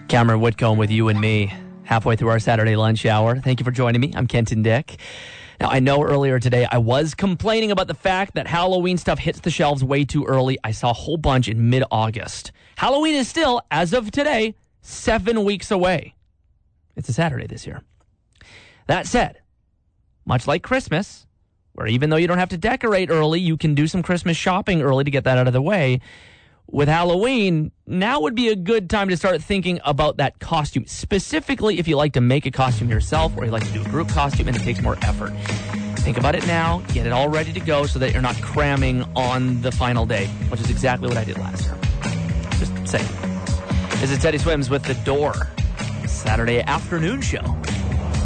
Cameron Whitcomb with you and me halfway through our Saturday lunch hour. Thank you for joining me. I'm Kenton Dick. Now, I know earlier today I was complaining about the fact that Halloween stuff hits the shelves way too early. I saw a whole bunch in mid-August. Halloween is still, as of today, 7 weeks away. It's a Saturday this year. That said, much like Christmas, where even though you don't have to decorate early, you can do some Christmas shopping early to get that out of the way. With Halloween, now would be a good time to start thinking about that costume, specifically if you like to make a costume yourself or you like to do a group costume and it takes more effort. Think about it now, get it all ready to go so that you're not cramming on the final day, which is exactly what I did last year. Just saying. This is Teddy Swims with The Door, Saturday afternoon show.